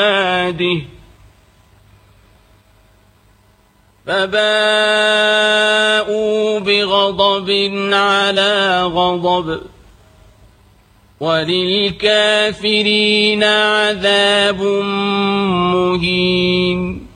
عباده فباءوا بغضب على غضب وللكافرين عذاب مهين.